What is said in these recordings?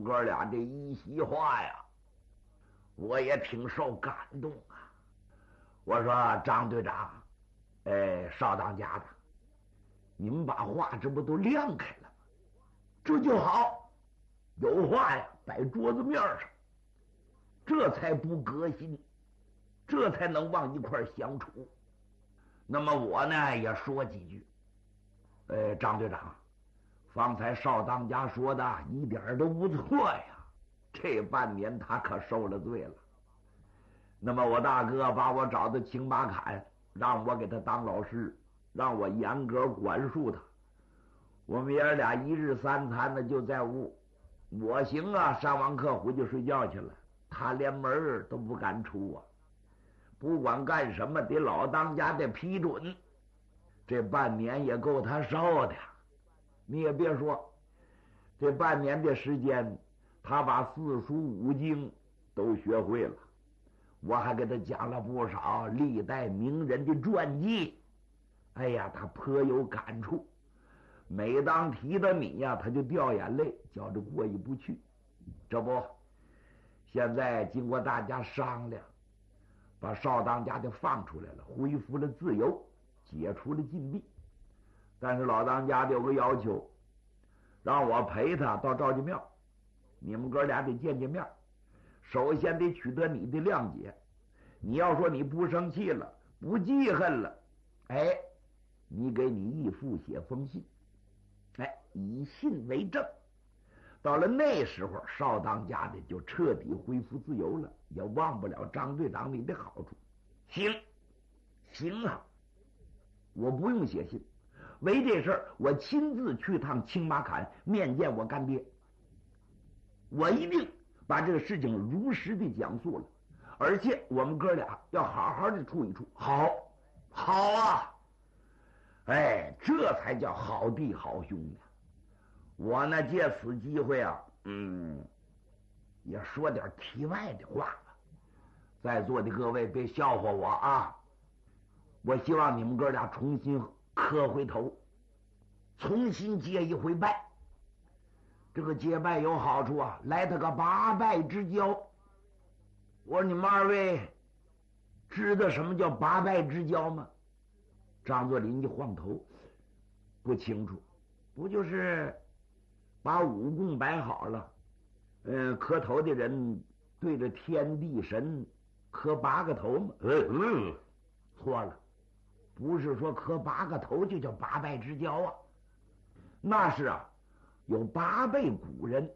哥俩这一席话呀，我也挺受感动啊。我说张队长，少当家的，你们把话这不都亮开了吗？这就好，有话呀摆桌子面上，这才不革新，这才能往一块相处。那么我呢也说几句。张队长，方才少当家说的一点都不错呀，这半年他可受了罪了。那么我大哥把我找到青马坎，让我给他当老师，让我严格管束他。我们爷俩一日三餐的就在屋，我行啊，上完课回去睡觉去了，他连门都不敢出啊。不管干什么得老当家的批准，这半年也够他受的。你也别说，这半年的时间他把四书五经都学会了，我还给他讲了不少历代名人的传记。哎呀，他颇有感触，每当提到你呀，他就掉眼泪，觉着过意不去。这不，现在经过大家商量，把少当家的放出来了，恢复了自由，解除了禁闭。但是老当家的有个要求，让我陪他到赵家庙，你们哥俩得见见面，首先得取得你的谅解。你要说你不生气了，不记恨了，你给你义父写封信，以信为证。到了那时候，少当家的就彻底恢复自由了，也忘不了张队长你的好处。行啊，我不用写信，为这事儿我亲自去趟青马坎面见我干爹，我一定把这个事情如实的讲述了，而且我们哥俩要好好的处一处。好啊，这才叫好弟好兄弟。我呢借此机会啊，也说点题外的话吧。在座的各位别笑话我啊，我希望你们哥俩重新磕回头，重新结一回拜。这个结拜有好处啊，来他个八拜之交。我说你们二位知道什么叫八拜之交吗？张作霖一晃头，不清楚。不就是把五供摆好了，磕头的人对着天地神磕8个头吗？错了，不是说磕8个头就叫八拜之交啊。那是啊，有8辈古人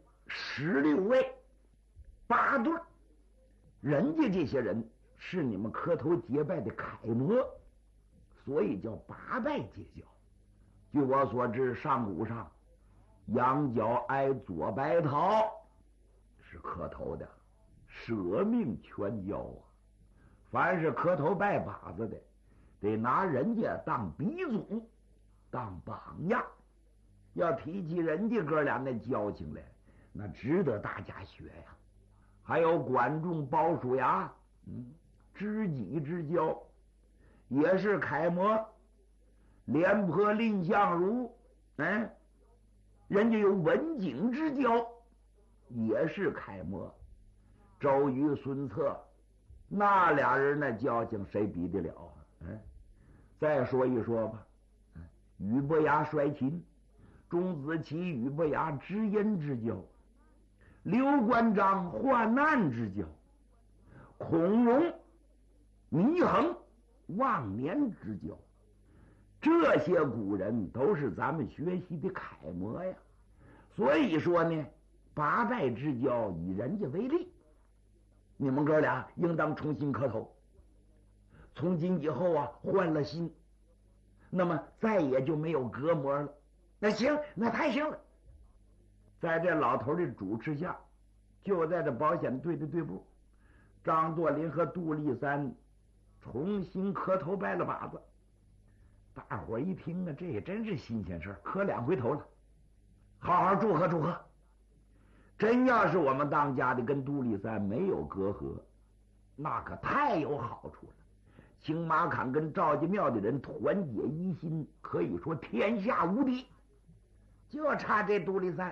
，16位，8对，人家这些人是你们磕头结拜的楷模，所以叫八拜结交。据我所知，上古上羊角挨左白桃是磕头的，舍命全交啊。凡是磕头拜把子的，得拿人家当鼻祖，当榜样。要提起人家哥俩那交情来，那值得大家学呀。还有管仲鲍叔牙，知己之交也是楷模。廉颇蔺相如，人家有文景之交，也是楷模。周瑜孙策，那俩人那交情谁比得了啊？再说一说吧，俞伯牙摔秦，钟子期俞伯牙知音之交，刘关张患难之交，孔融祢衡忘年之交。这些古人都是咱们学习的楷模呀。所以说呢，八拜之交以人家为例，你们哥俩应当重新磕头。从今以后啊，换了心，那么再也就没有隔膜了。那行，那太行了。在这老头的主持下，就在这保险队的队部，张作霖和杜立三重新磕头拜了把子。大伙一听啊，这也真是新鲜事，磕2回头了，好好祝贺祝贺。真要是我们当家的跟杜立三没有隔阂，那可太有好处了。青马坎跟赵家庙的人团结一心，可以说天下无敌，就差这杜立三